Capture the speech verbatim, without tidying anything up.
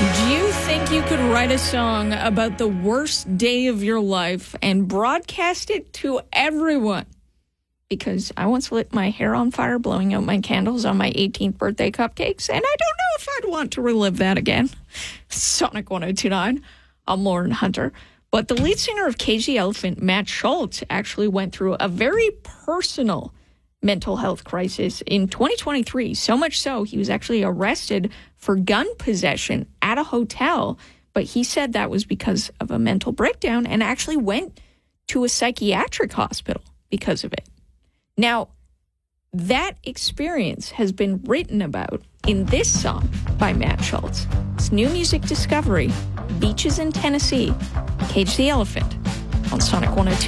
Do you think you could write a song about the worst day of your life and broadcast it to everyone? Because I once lit my hair on fire blowing out my candles on my eighteenth birthday cupcakes, and I don't know if I'd want to relive that again. Sonic one oh two point nine, I'm Lauren Hunter. But the lead singer of Cage the Elephant, Matt Schultz, actually went through a very personal mental health crisis in twenty twenty-three. So much so, he was actually arrested for gun possession at a hotel. But he said that was because of a mental breakdown and actually went to a psychiatric hospital because of it. Now, that experience has been written about in this song by Matt Schultz. It's new music discovery, Beaches in Tennessee, Cage the Elephant, on Sonic one oh two.